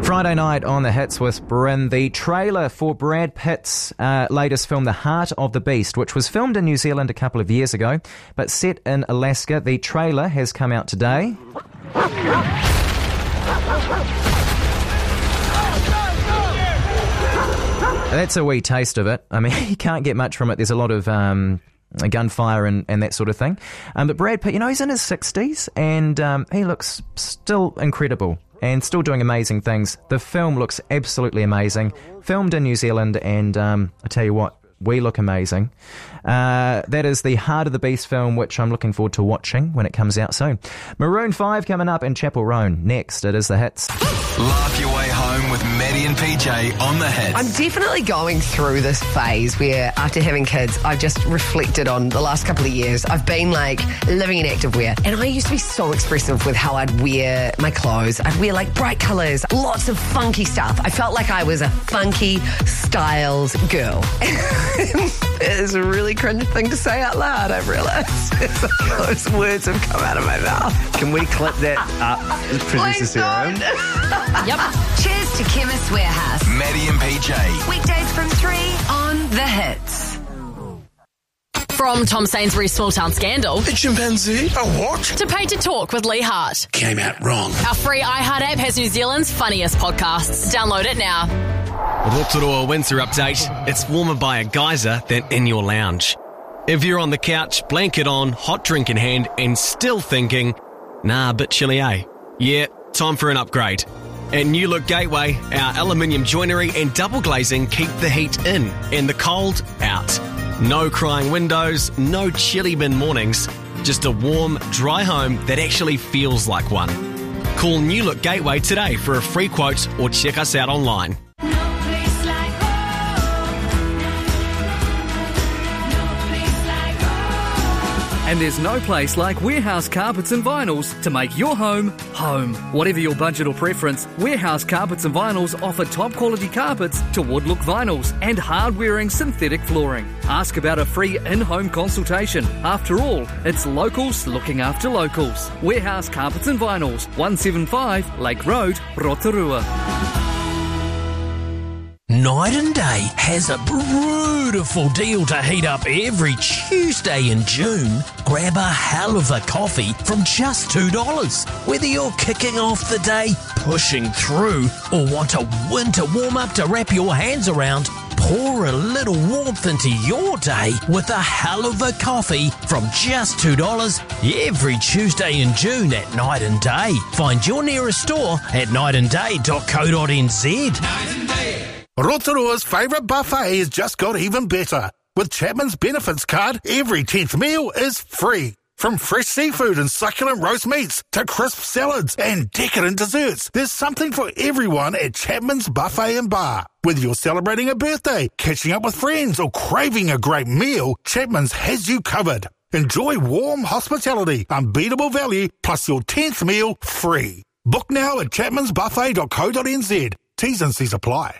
Friday night on The Hits with Bryn, the trailer for Brad Pitt's latest film, The Heart of the Beast, which was filmed in New Zealand a couple of years ago, but set in Alaska. The trailer has come out today. That's a wee taste of it. I mean, you can't get much from it. There's a lot of gunfire and that sort of thing. But Brad Pitt, he's in his 60s and he looks still incredible and still doing amazing things. The film looks absolutely amazing. Filmed in New Zealand, and I tell you what, we look amazing. That is the Heart of the Beast film, which I'm looking forward to watching when it comes out soon. Maroon 5 coming up in Chapel Roan. Next, it is The Hits. Laugh your way home with Maddie and PJ on The Hits. I'm definitely going through this phase where, after having kids, I've just reflected on the last couple of years. I've been living in activewear, and I used to be so expressive with how I'd wear my clothes. I'd wear bright colours, lots of funky stuff. I felt like I was a funky styles girl. It's a really cringe thing to say out loud, I've realised. Those words have come out of my mouth. Can we clip that up, Producer Sarah? Yep. Cheers to Chemist Warehouse. Maddie and PJ. Weekdays from 3 on The Hits. From Tom Sainsbury's Small Town Scandal. A chimpanzee? A what? To Paid to Talk with Lee Hart. Came out wrong. Our free iHeart app has New Zealand's funniest podcasts. Download it now. Rotorua Windsor update. It's warmer by a geyser than in your lounge. If you're on the couch, blanket on, hot drink in hand, and still thinking, nah, a bit chilly, eh? Yeah, time for an upgrade. At New Look Gateway, our aluminium joinery and double glazing keep the heat in and the cold out. No crying windows, no chilly bin mornings, just a warm, dry home that actually feels like one. Call New Look Gateway today for a free quote or check us out online. And there's no place like Warehouse Carpets and Vinyls to make your home, home. Whatever your budget or preference, Warehouse Carpets and Vinyls offer top quality carpets to wood look vinyls and hard-wearing synthetic flooring. Ask about a free in-home consultation. After all, it's locals looking after locals. Warehouse Carpets and Vinyls, 175 Lake Road, Rotorua. Night and Day has a beautiful deal to heat up every Tuesday in June. Grab a hell of a coffee from just $2. Whether you're kicking off the day, pushing through, or want a winter warm-up to wrap your hands around, pour a little warmth into your day with a hell of a coffee from just $2 every Tuesday in June at Night and Day. Find your nearest store at nightanday.co.nz. Night and Day. Rotorua's favourite buffet has just got even better. With Chapman's Benefits card, every 10th meal is free. From fresh seafood and succulent roast meats to crisp salads and decadent desserts, there's something for everyone at Chapman's Buffet and Bar. Whether you're celebrating a birthday, catching up with friends, or craving a great meal, Chapman's has you covered. Enjoy warm hospitality, unbeatable value, plus your 10th meal free. Book now at chapmansbuffet.co.nz. T's and C's apply.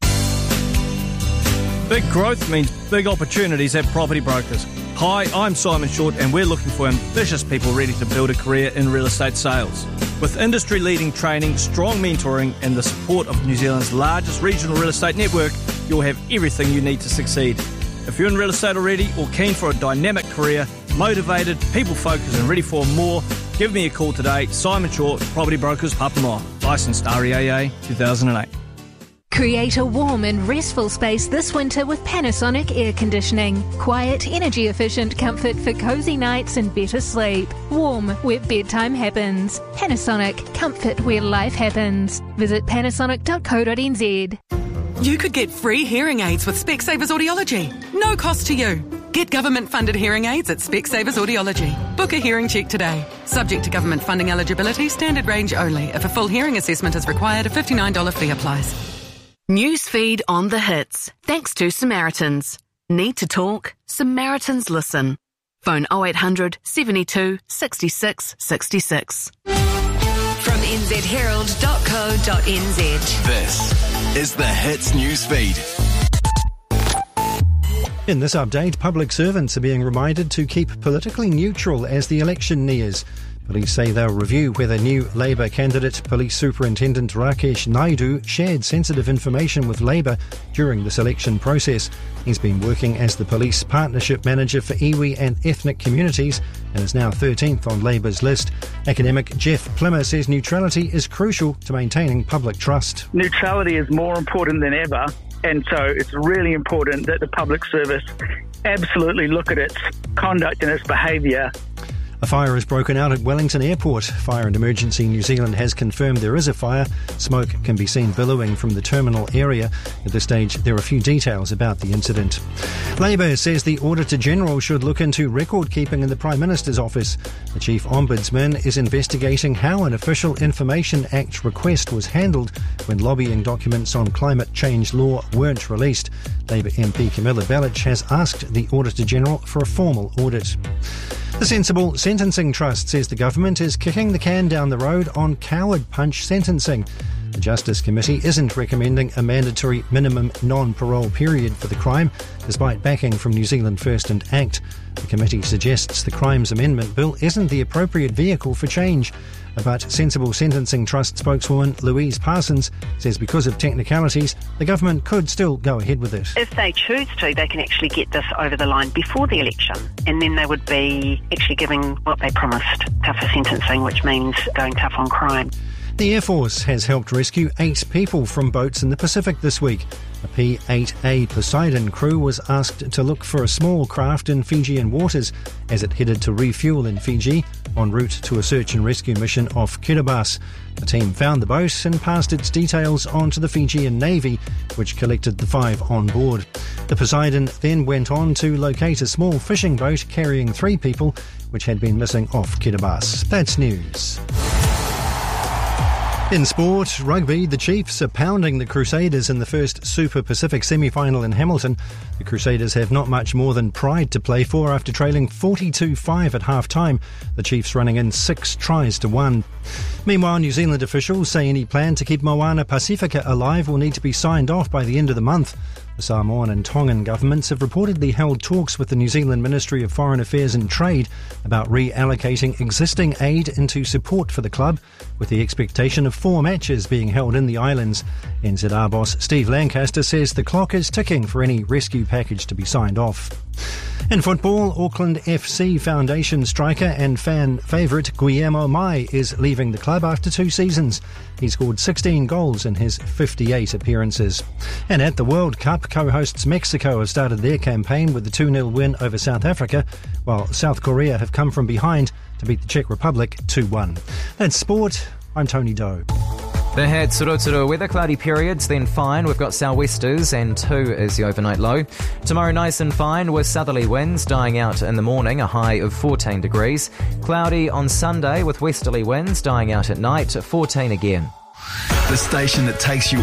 Big growth means big opportunities at Property Brokers. Hi, I'm Simon Short and we're looking for ambitious people ready to build a career in real estate sales. With industry-leading training, strong mentoring and the support of New Zealand's largest regional real estate network, you'll have everything you need to succeed. If you're in real estate already or keen for a dynamic career, motivated, people-focused and ready for more, give me a call today. Simon Short, Property Brokers, Papamoa. Licensed REAA 2008. Create a warm and restful space this winter with Panasonic air conditioning. Quiet, energy efficient comfort for cozy nights and better sleep. Warm where bedtime happens. Panasonic, comfort where life happens. Visit panasonic.co.nz. You could get free hearing aids with Specsavers Audiology. No cost to you. Get government-funded hearing aids at Specsavers Audiology. Book a hearing check today. Subject to government funding eligibility, standard range only. If a full hearing assessment is required, a $59 fee applies. Newsfeed on The Hits. Thanks to Samaritans. Need to talk? Samaritans listen. Phone 0800 72 66 66. From nzherald.co.nz. This is The Hits Newsfeed. In this update, public servants are being reminded to keep politically neutral as the election nears. Police say they'll review whether new Labour candidate Police Superintendent Rakesh Naidu shared sensitive information with Labour during the selection process. He's been working as the Police Partnership Manager for iwi and ethnic communities and is now 13th on Labour's list. Academic Jeff Plimmer says neutrality is crucial to maintaining public trust. Neutrality is more important than ever, and so it's really important that the public service absolutely look at its conduct and its behaviour. A fire has broken out at Wellington Airport. Fire and Emergency New Zealand has confirmed there is a fire. Smoke can be seen billowing from the terminal area. At this stage, there are few details about the incident. Labour says the Auditor-General should look into record keeping in the Prime Minister's office. The Chief Ombudsman is investigating how an Official Information Act request was handled when lobbying documents on climate change law weren't released. Labour MP Camilla Bellich has asked the Auditor-General for a formal audit. The Sensible Sentencing Trust says the government is kicking the can down the road on coward punch sentencing. The Justice Committee isn't recommending a mandatory minimum non-parole period for the crime, despite backing from New Zealand First and ACT. The committee suggests the Crimes Amendment Bill isn't the appropriate vehicle for change. But Sensible Sentencing Trust spokeswoman Louise Parsons says because of technicalities, the government could still go ahead with it. If they choose to, they can actually get this over the line before the election, and then they would be actually giving what they promised, tougher sentencing, which means going tough on crime. The Air Force has helped rescue 8 people from boats in the Pacific this week. A P-8A Poseidon crew was asked to look for a small craft in Fijian waters as it headed to refuel in Fiji en route to a search and rescue mission off Kiribati. The team found the boat and passed its details on to the Fijian Navy, which collected the 5 on board. The Poseidon then went on to locate a small fishing boat carrying 3 people, which had been missing off Kiribati. That's news. In sport, rugby, the Chiefs are pounding the Crusaders in the first Super Pacific semi-final in Hamilton. The Crusaders have not much more than pride to play for after trailing 42-5 at half-time, the Chiefs running in 6 tries to 1. Meanwhile, New Zealand officials say any plan to keep Moana Pacifica alive will need to be signed off by the end of the month. The Samoan and Tongan governments have reportedly held talks with the New Zealand Ministry of Foreign Affairs and Trade about reallocating existing aid into support for the club, with the expectation of 4 matches being held in the islands. NZR boss Steve Lancaster says the clock is ticking for any rescue package to be signed off. In football, Auckland FC Foundation striker and fan favourite Guillermo Mai is leaving the club after 2 seasons. He scored 16 goals in his 58 appearances. And at the World Cup, co-hosts Mexico have started their campaign with the 2-0 win over South Africa, while South Korea have come from behind to beat the Czech Republic 2-1. That's sport. I'm Tony Doe. The Hats, Rotoro weather, cloudy periods, then fine. We've got sou'westers and 2 is the overnight low. Tomorrow nice and fine with southerly winds dying out in the morning, a high of 14 degrees. Cloudy on Sunday with westerly winds dying out at night, 14 again. The station that takes you